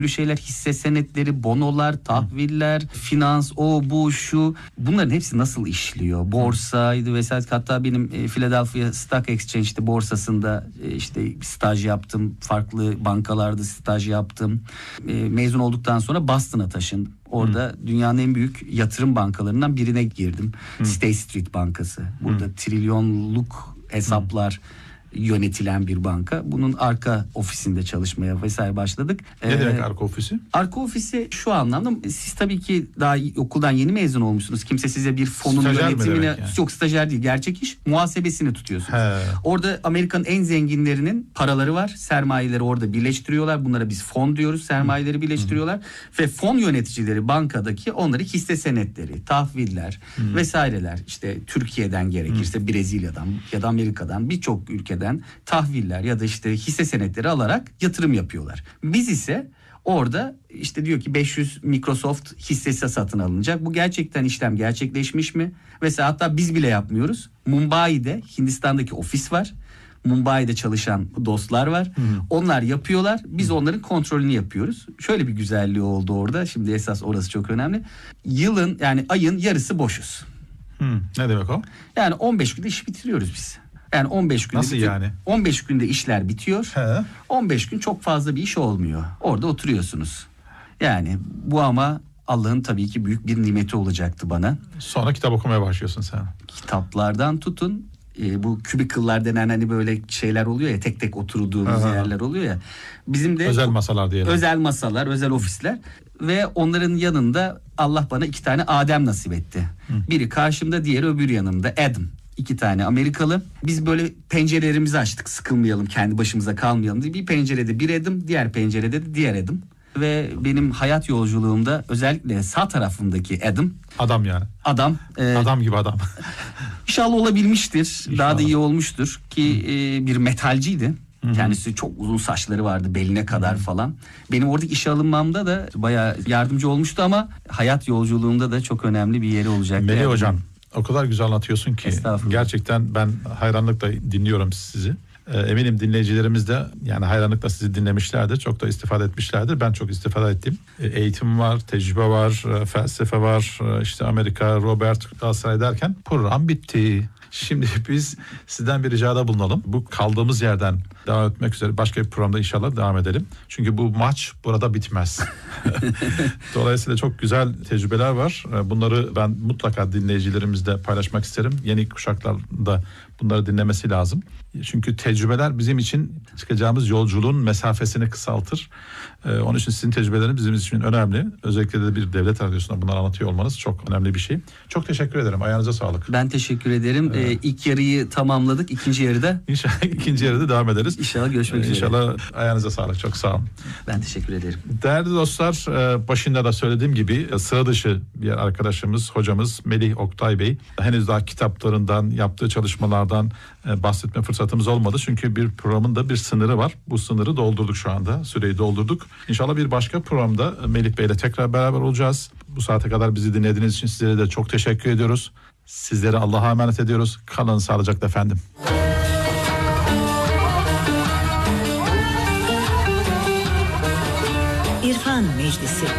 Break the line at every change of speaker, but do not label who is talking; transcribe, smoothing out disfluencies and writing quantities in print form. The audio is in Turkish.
şeyler, hisse senetleri, bonolar, tahviller, finans, o bu şu, bunların hepsi nasıl işliyor? Borsaydı vesaire. Hatta benim Philadelphia Stock Exchange'de borsasında işte staj yaptım. Farklı bankalarda staj yaptım. Mezun olduktan sonra Boston'a taşındım. Orada dünyanın en büyük yatırım bankalarından birine girdim. State Street Bankası. Burada trilyonluk hesaplar yönetilen bir banka. Bunun arka ofisinde çalışmaya vesaire başladık.
Ne demek arka ofisi?
Arka ofisi şu anlamda, siz tabii ki daha okuldan yeni mezun olmuşsunuz. Kimse size bir fonun
Stajyer
yönetimine,
yani?
Yok, stajyer değil, gerçek iş, muhasebesini tutuyorsunuz.
He.
Orada Amerika'nın en zenginlerinin paraları var. Sermayeleri orada birleştiriyorlar. Bunlara biz fon diyoruz. Sermayeleri birleştiriyorlar. Ve fon yöneticileri bankadaki onları hisse senetleri, tahviller vesaireler, işte Türkiye'den gerekirse Brezilya'dan ya da Amerika'dan, birçok ülkeden tahviller ya da işte hisse senetleri alarak yatırım yapıyorlar. Biz ise orada işte diyor ki 500 Microsoft hissesi satın alınacak. Bu gerçekten işlem gerçekleşmiş mi? Mesela hatta biz bile yapmıyoruz. Mumbai'de, Hindistan'daki ofis var. Mumbai'de çalışan dostlar var. Onlar yapıyorlar. Biz onların kontrolünü yapıyoruz. Şöyle bir güzelliği oldu orada. Şimdi esas orası çok önemli. Yılın, yani ayın yarısı boşuz.
Ne demek o?
Yani 15 günde iş bitiriyoruz biz. Yani 15 günde
Nasıl yani?
15 günde işler bitiyor.
He.
15 gün çok fazla bir iş olmuyor. Orada oturuyorsunuz. Yani bu ama Allah'ın tabii ki büyük bir nimeti olacaktı bana.
Sonra kitap okumaya başlıyorsun sen.
Kitaplardan tutun, bu kübikıllar denen hani böyle şeyler oluyor ya, tek tek oturduğumuz yerler oluyor ya. Bizim de
Özel masalar diyelim.
özel masalar, özel ofisler ve onların yanında Allah bana 2 tane Adem nasip etti. Biri karşımda, diğeri öbür yanımda, Adam. 2 tane Amerikalı. Biz böyle pencerelerimizi açtık, sıkılmayalım, kendi başımıza kalmayalım diye. Bir pencerede bir Adam, diğer pencerede de diğer Adam. Ve benim hayat yolculuğumda özellikle sağ tarafımdaki
Adam yani.
adam
Adam gibi adam.
İnşallah olabilmiştir.
İnşallah.
Daha da iyi olmuştur ki bir metalciydi. Kendisi çok uzun saçları vardı, beline kadar falan. Benim oradaki işe alınmamda da bayağı yardımcı olmuştu ama hayat yolculuğumda da çok önemli bir yeri olacak.
Melih Hocam, o kadar güzel anlatıyorsun ki gerçekten ben hayranlıkla dinliyorum sizi. Eminim dinleyicilerimiz de yani hayranlıkla sizi dinlemişlerdir. Çok da istifade etmişlerdir. Ben çok istifade ettim. Eğitim var, tecrübe var, felsefe var. İşte Amerika, Robert, Galatasaray derken program bitti. Şimdi biz sizden bir ricada bulunalım. Bu kaldığımız yerden devam etmek üzere başka bir programda inşallah devam edelim. Çünkü bu maç burada bitmez. Dolayısıyla çok güzel tecrübeler var. Bunları ben mutlaka dinleyicilerimizle paylaşmak isterim. Yeni kuşaklarda bunları dinlemesi lazım. Çünkü tecrübeler bizim için çıkacağımız yolculuğun mesafesini kısaltır. Onun için sizin tecrübeleriniz bizim için önemli. Özellikle de bir devlet radyosunda bunları anlatıyor olmanız çok önemli bir şey. Çok teşekkür ederim. Ayağınıza sağlık.
Ben teşekkür ederim. İlk yarıyı tamamladık. İkinci yarıda
İnşallah ikinci yarıda devam ederiz.
İnşallah görüşmek üzere.
İnşallah ayağınıza sağlık. Çok sağ olun.
Ben teşekkür ederim.
Değerli dostlar, başında da söylediğim gibi sıra dışı bir arkadaşımız, hocamız Melih Oktay Bey. Henüz daha kitaplarından, yaptığı çalışmalardan bahsetme fırsatımız olmadı. Çünkü bir programın da bir sınırı var. Bu sınırı doldurduk şu anda. Süreyi doldurduk. İnşallah bir başka programda Melih Bey ile tekrar beraber olacağız. Bu saate kadar bizi dinlediğiniz için sizlere de çok teşekkür ediyoruz. Sizleri Allah'a emanet ediyoruz. Kalın sağlıcakla efendim.
İrfan Meclisi.